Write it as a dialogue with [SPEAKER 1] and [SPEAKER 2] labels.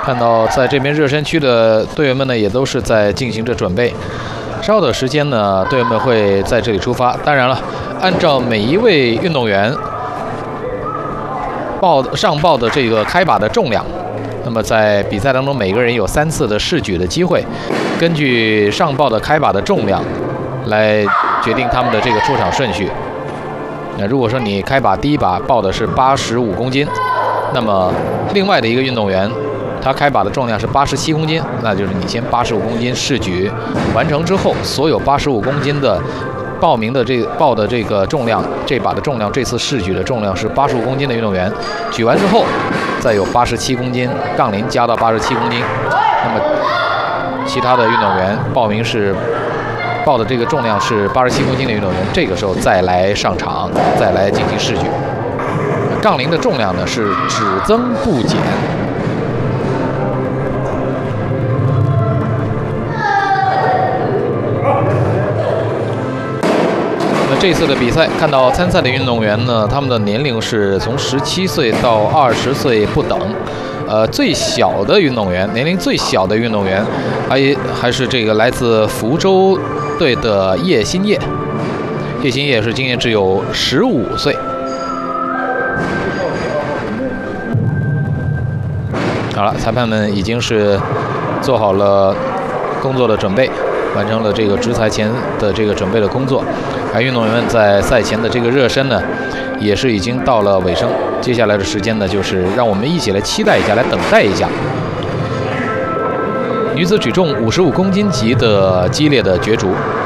[SPEAKER 1] 看到在这边热身区的队员们呢，也都是在进行着准备。稍的时间呢，队员们会在这里出发。当然了，按照每一位运动员上报的这个开靶的重量，那么在比赛当中，每个人有3次的试举的机会，根据上报的开靶的重量来决定他们的这个出场顺序。那如果说你开靶第一靶报的是85公斤，那么另外的一个运动员他开靶的重量是87公斤，那就是你先85公斤试举完成之后，所有85公斤的报的这个重量，这把的重量，这次试举的重量是85公斤的运动员，举完之后再有87公斤杠铃加到87公斤，那么其他的运动员报的这个重量是87公斤的运动员，这个时候再来上场，再来进行试举。杠铃的重量呢是只增不减。这次的比赛，看到参赛的运动员呢，他们的年龄是从17岁到20岁不等。最小的运动员，年龄最小的运动员，还是这个来自福州队的叶新业。叶新业是今年只有15岁。好了，裁判们已经是做好了工作的准备，完成了这个执裁前的这个准备的工作。而运动员们在赛前的这个热身呢，也是已经到了尾声。接下来的时间呢，就是让我们一起来期待一下，来等待一下女子举重55公斤级的激烈的角逐。